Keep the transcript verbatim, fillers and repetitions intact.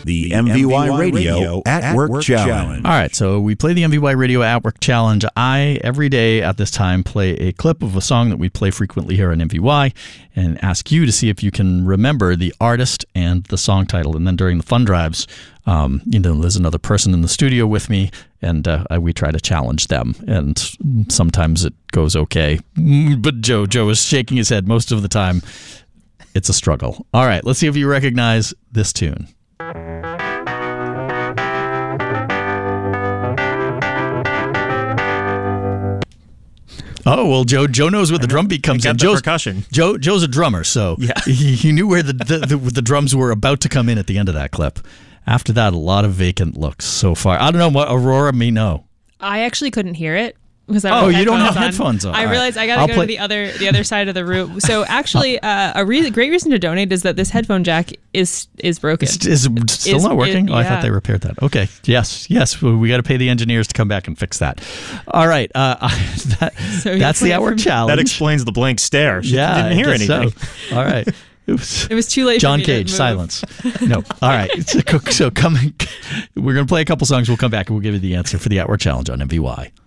The M V Y Radio at Work Challenge. All right, so we play the M V Y Radio at Work Challenge. I, every day at this time, play a clip of a song that we play frequently here on M V Y and ask you to see if you can remember the artist and the song title. And then during the fun drives, um, you know, there's another person in the studio with me, and uh, we try to challenge them. And sometimes it goes okay. But Joe, Joe is shaking his head most of the time. It's a struggle. All right, let's see if you recognize this tune. Oh, well, Joe Joe knows where the drum beat comes in. The Joe's, percussion. Joe Joe's a drummer, so yeah. he, he knew where the, the, the the drums were about to come in at the end of that clip. After that, a lot of vacant looks so far. I don't know what Aurora may know. I actually couldn't hear it. Because I oh, have you don't have on. headphones on. I All realized right. I got I'll to go play- to the other the other side of the room. So actually, uh, a really great reason to donate is that this headphone jack is is broken. Is, is it still Is- not working? it- oh, I yeah. thought they repaired that. Okay. Yes. Yes. We, we got to pay the engineers to come back and fix that. All right. Uh, that, So you that's play the it hour from- challenge. That explains the blank stare. She yeah, didn't hear I guess anything. So. All right. Oops. It was too late. John for me Cage, to move. silence. No. All right. So, so coming, we're going to play a couple songs. We'll come back and we'll give you the answer for the hour challenge on M V Y.